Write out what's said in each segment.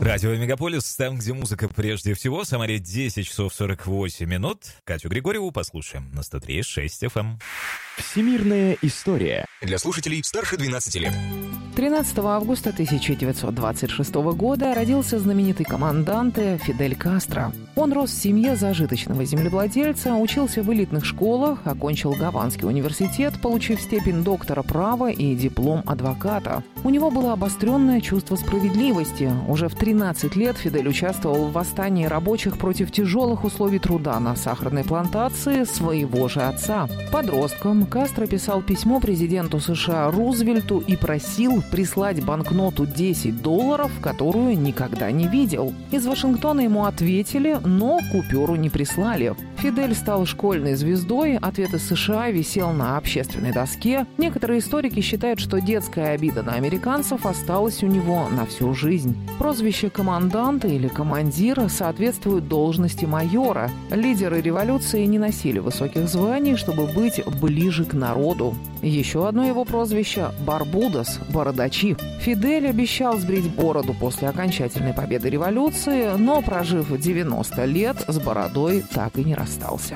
Радио Мегаполис, там, где музыка прежде всего. Самаре 10 часов 48 минут. Катю Григорьеву послушаем на 103.6 FM. Всемирная история. Для слушателей старше 12 лет. 13 августа 1926 года родился знаменитый команданте Фидель Кастро. Он рос в семье зажиточного землевладельца, учился в элитных школах, окончил Гаванский университет, получив степень доктора права и диплом адвоката. У него было обостренное чувство справедливости. Уже в 13 лет Фидель участвовал в восстании рабочих против тяжелых условий труда на сахарной плантации своего же отца. Подростком Кастро писал письмо президенту США Рузвельту и просил прислать банкноту $10, которую никогда не видел. Из Вашингтона ему ответили, но купюру не прислали. Фидель стал школьной звездой, ответ из США висел на общественной доске. Некоторые историки считают, что детская обида на американцев осталась у него на всю жизнь. Прозвище команданта или командира соответствует должности майора. Лидеры революции не носили высоких званий, чтобы быть ближе к народу. Еще одно его прозвище – Барбудос – бородачи. Фидель обещал сбрить бороду после окончательной победы революции, но, прожив 90 лет, с бородой так и не расстался.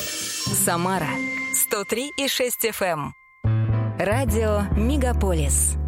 Самара 103,6 FM. Радио Мегаполис.